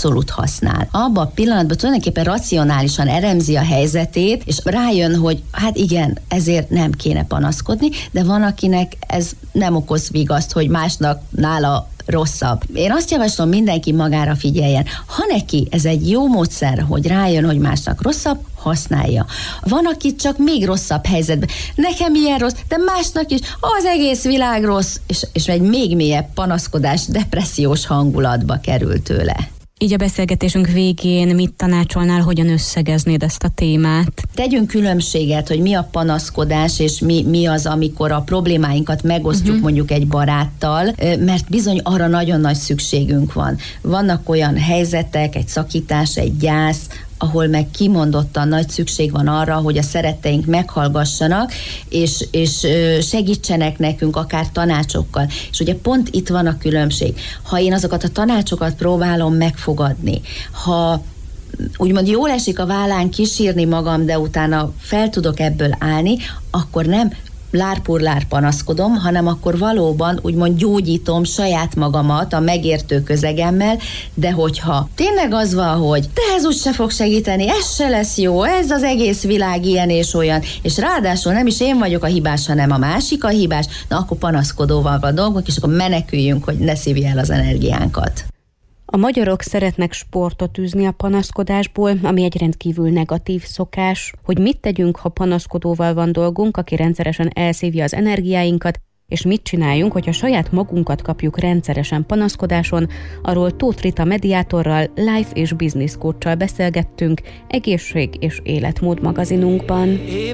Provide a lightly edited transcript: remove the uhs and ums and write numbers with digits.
abszolút használ. Abban a pillanatban tulajdonképpen racionálisan elemzi a helyzetét, és rájön, hogy hát igen, ezért nem kéne panaszkodni, de van, akinek ez nem okoz vigaszt, hogy másnak nála rosszabb. Én azt javaslom, mindenki magára figyeljen. Ha neki ez egy jó módszer, hogy rájön, hogy másnak rosszabb, használja. Van, aki csak még rosszabb helyzetben. Nekem ilyen rossz, de másnak is az egész világ rossz, és egy még mélyebb panaszkodás, depressziós hangulatba kerül tőle. Így a beszélgetésünk végén mit tanácsolnál, hogyan összegeznéd ezt a témát? Tegyünk különbséget, hogy mi a panaszkodás, és mi az, amikor a problémáinkat megosztjuk mondjuk egy baráttal, mert bizony arra nagyon nagy szükségünk van. Vannak olyan helyzetek, egy szakítás, egy gyász, ahol meg kimondottan nagy szükség van arra, hogy a szeretteink meghallgassanak, és segítsenek nekünk akár tanácsokkal. És ugye pont itt van a különbség. Ha én azokat a tanácsokat próbálom megfogadni, ha úgymond jól esik a vállán kisírni magam, de utána fel tudok ebből állni, akkor nem lárpurlár panaszkodom, hanem akkor valóban úgymond gyógyítom saját magamat a megértő közegemmel, de hogyha tényleg az van, hogy de ez úgyse fog segíteni, ez se lesz jó, ez az egész világ ilyen és olyan, és ráadásul nem is én vagyok a hibás, hanem a másik a hibás, na akkor panaszkodóval van dolgok, és akkor meneküljünk, hogy ne szívja el az energiánkat. A magyarok szeretnek sportot űzni a panaszkodásból, ami egy rendkívül negatív szokás. Hogy mit tegyünk, ha panaszkodóval van dolgunk, aki rendszeresen elszívja az energiáinkat, és mit csináljunk, hogyha saját magunkat kapjuk rendszeresen panaszkodáson, arról Tóth Rita mediátorral, life és business coachsal beszélgettünk egészség és életmód magazinunkban.